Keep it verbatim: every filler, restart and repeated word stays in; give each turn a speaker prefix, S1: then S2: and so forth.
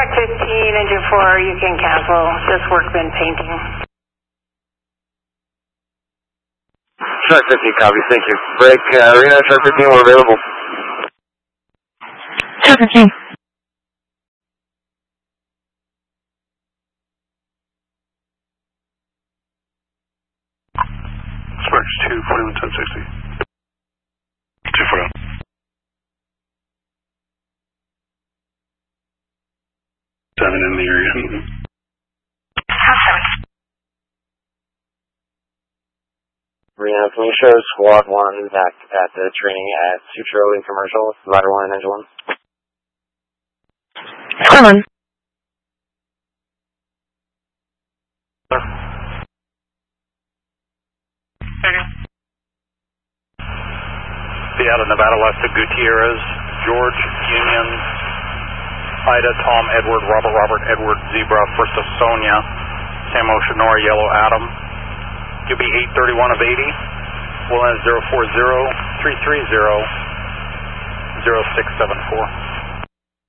S1: Quebec fifteen, engine four, you can cancel. Just workman painting.
S2: Shark fifteen, copy, thank you. Break, uh, Reno, Shark fifteen, we're available.
S3: Shark fifteen.
S4: Sparks two, forty-one, ten sixty. two forty-one. Seven in the area.
S2: Reno, can you show squad one back at the training at Sutro and Commercial, Ladder one and Engine one?
S3: Squad one.
S5: Seattle, Nevada, left to Gutierrez, George, Union, Ida, Tom, Edward, Robert, Robert, Edward, Zebra, first of Sonia, Sam Ocean, Nora, Yellow, Adam. You'll be eight thirty-one of eighty. We'll end zero four zero, three three zero, zero six seven four.